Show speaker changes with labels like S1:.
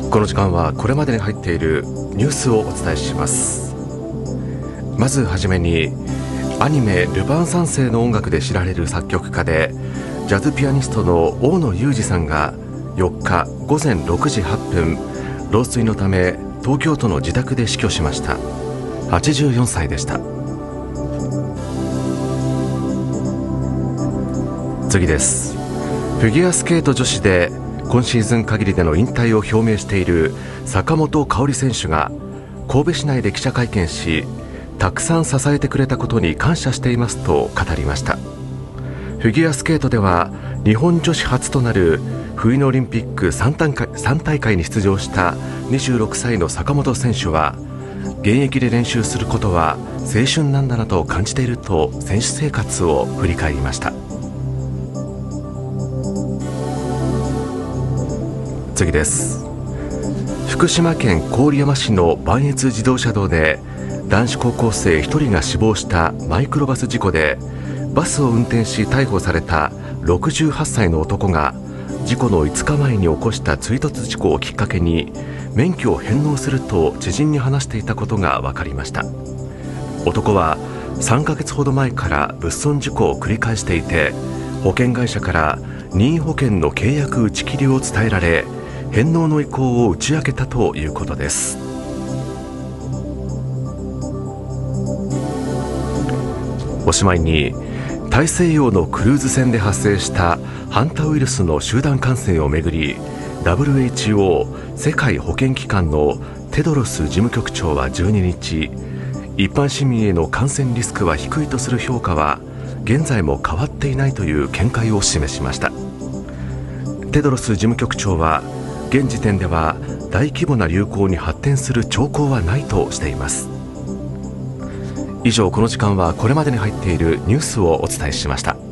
S1: この時間はこれまでに入っているニュースをお伝えします。まずはじめに、アニメルパン三世の音楽で知られる作曲家でジャズピアニストの大野雄二さんが4日午前6時8分老衰のため東京都の自宅で死去しました。84歳でした。次です。フィギュアスケート女子で今シーズン限りでの引退を表明している坂本花織選手が神戸市内で記者会見し、たくさん支えてくれたことに感謝していますと語りました。フィギュアスケートでは日本女子初となる冬のオリンピック3大会に出場した26歳の坂本選手は、現役で練習することは青春なんだなと感じていると選手生活を振り返りました。次です。福島県郡山市の磐越自動車道で男子高校生1人が死亡したマイクロバス事故で、バスを運転し逮捕された68歳の男が事故の5日前に起こした追突事故をきっかけに免許を返納すると知人に話していたことが分かりました。男は3ヶ月ほど前から物損事故を繰り返していて、保険会社から任意保険の契約打ち切りを伝えられ、返納の意向を打ち明けたということです。おしまいに、大西洋のクルーズ船で発生したハンタウイルスの集団感染をめぐり、 WHO 世界保健機関のテドロス事務局長は12日、一般市民への感染リスクは低いとする評価は現在も変わっていないという見解を示しました。テドロス事務局長は、現時点では大規模な流行に発展する兆候はないとしています。以上、この時間はこれまでに入っているニュースをお伝えしました。